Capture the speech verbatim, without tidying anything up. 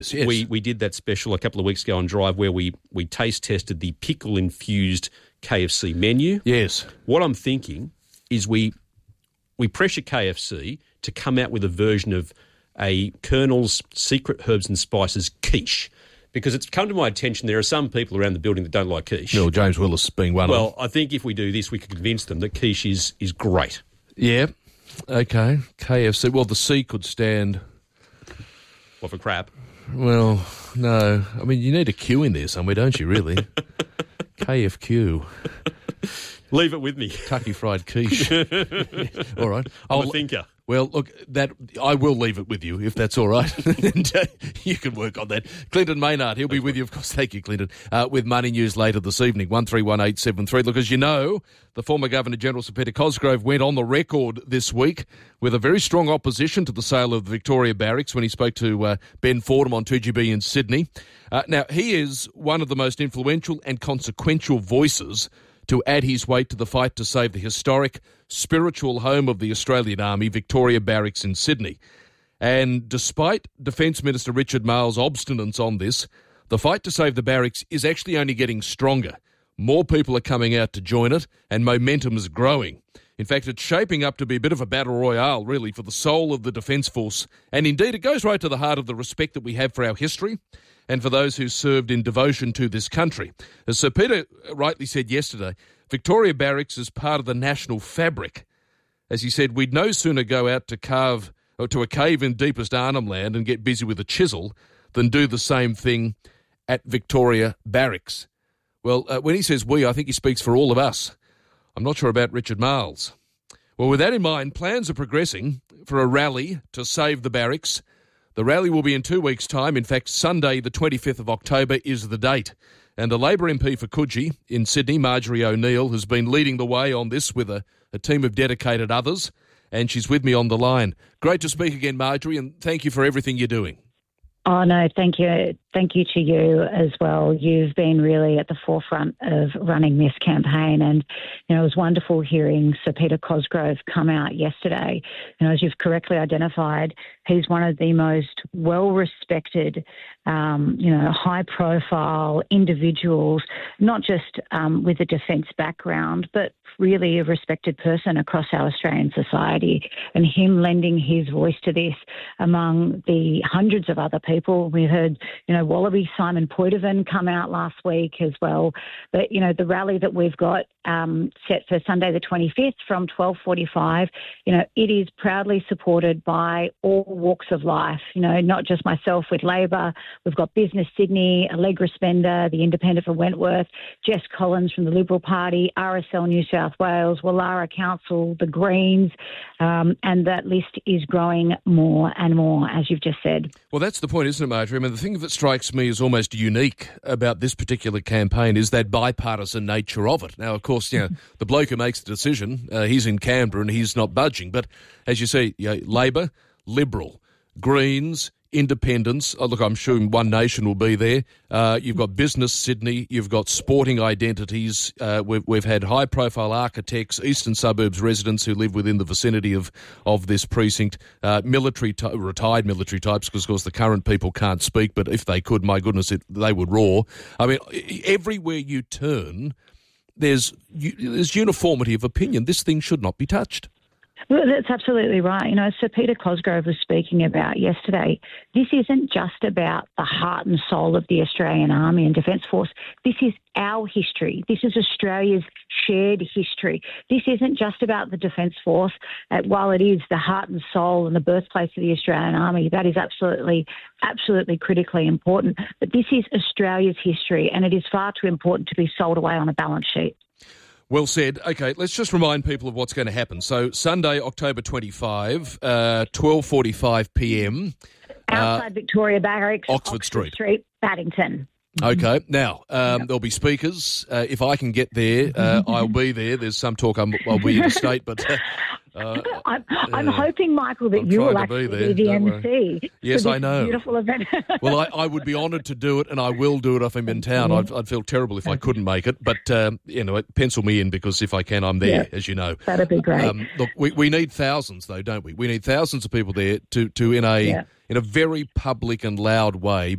Yes. We we did that special a couple of weeks ago on Drive where we, we taste tested the pickle-infused K F C menu. Yes. What I'm thinking is we we pressure K F C to come out with a version of a Colonel's Secret Herbs and Spices quiche, because it's come to my attention there are some people around the building that don't like quiche. No, James Willis being one well, of them. Well, I think if we do this, we could convince them that quiche is, is great. Yeah. Okay. K F C. Well, the C could stand... What, for crap? Well, no. I mean, you need a Q in there somewhere, don't you, really? K F Q. Leave it with me. Kentucky Fried Quiche. All right. I'm I'll, a thinker. Well, look, that I will leave it with you, if that's all right. and, uh, you can work on that. Clinton Maynard, he'll be with you, of course. Thank you, Clinton. Uh, with Money News later this evening, one three one eight seven three. Look, as you know, the former Governor-General Sir Peter Cosgrove went on the record this week with a very strong opposition to the sale of the Victoria Barracks when he spoke to uh, Ben Fordham on two G B in Sydney. Uh, now, he is one of the most influential and consequential voices to add his weight to the fight to save the historic spiritual home of the Australian Army, Victoria Barracks in Sydney. And despite Defence Minister Richard Marles' obstinance on this, the fight to save the barracks is actually only getting stronger. More people are coming out to join it, and momentum is growing. In fact, it's shaping up to be a bit of a battle royale, really, for the soul of the Defence Force. And indeed, it goes right to the heart of the respect that we have for our history and for those who served in devotion to this country. As Sir Peter rightly said yesterday, Victoria Barracks is part of the national fabric. As he said, we'd no sooner go out to carve or to a cave in deepest Arnhem Land and get busy with a chisel than do the same thing at Victoria Barracks. Well, uh, when he says we, I think he speaks for all of us. I'm not sure about Richard Marles. Well, with that in mind, plans are progressing for a rally to save the barracks. The rally will be in two weeks' time. In fact, Sunday, the twenty-fifth of October, is the date. And the Labor M P for Coogee in Sydney, Marjorie O'Neill, has been leading the way on this with a, a team of dedicated others, and she's with me on the line. Great to speak again, Marjorie, and thank you for everything you're doing. Oh, no, thank you. Thank you to you as well. You've been really at the forefront of running this campaign, and, you know, it was wonderful hearing Sir Peter Cosgrove come out yesterday. You know, as you've correctly identified, he's one of the most well-respected, um, you know, high-profile individuals, not just um, with a defence background, but really a respected person across our Australian society. And him lending his voice to this among the hundreds of other people. We heard, you know, Wallaby Simon Poitevin come out last week as well. But, you know, the rally that we've got um, set for Sunday the twenty-fifth from twelve forty-five, you know, it is proudly supported by all walks of life, you know, not just myself with Labor. We've got Business Sydney, Allegra Spender, the Independent for Wentworth, Jess Collins from the Liberal Party, R S L New South Wales, Wallara Council, the Greens, um, and that list is growing more and more, as you've just said. Well, that's the point, isn't it, Marjorie? I mean, the thing that strikes me as almost unique about this particular campaign is that bipartisan nature of it. Now, of course, you know, the bloke who makes the decision, uh, he's in Canberra and he's not budging. But as you see, you know, Labor, Liberal, Greens, Independents. Oh, look, I'm sure One Nation will be there. Uh, you've got Business Sydney. You've got sporting identities. Uh, we've, we've had high-profile architects, eastern suburbs residents who live within the vicinity of, of this precinct, uh, military, ty- retired military types, because, of course, the current people can't speak, but if they could, my goodness, it, they would roar. I mean, everywhere you turn, there's, there's uniformity of opinion. This thing should not be touched. Well, that's absolutely right. You know, as Sir Peter Cosgrove was speaking about yesterday, this isn't just about the heart and soul of the Australian Army and Defence Force. This is our history. This is Australia's shared history. This isn't just about the Defence Force. Uh, while it is the heart and soul and the birthplace of the Australian Army, that is absolutely, absolutely critically important. But this is Australia's history, and it is far too important to be sold away on a balance sheet. Well said. Okay, let's just remind people of what's going to happen. So Sunday, October twenty-fifth, uh, twelve forty-five p m. Outside uh, Victoria Barracks, Oxford, Oxford Street. Street, Paddington. Okay. Now, um, there'll be speakers. Uh, if I can get there, uh, I'll be there. There's some talk I'm, I'll be in the state, but... Uh, Uh, I'm, I'm uh, hoping, Michael, that I'm you will trying to be actually there, be the don't M C. Yes, for I this know. Beautiful event. Well, I, I would be honoured to do it, and I will do it if I'm in town. I'd, I'd feel terrible if I couldn't make it, but um, you know, pencil me in, because if I can, I'm there, Yeah, as you know. that'd be great. Um, look, we, we need thousands, though, don't we? We need thousands of people there to, to in a Yeah. in a very public and loud way,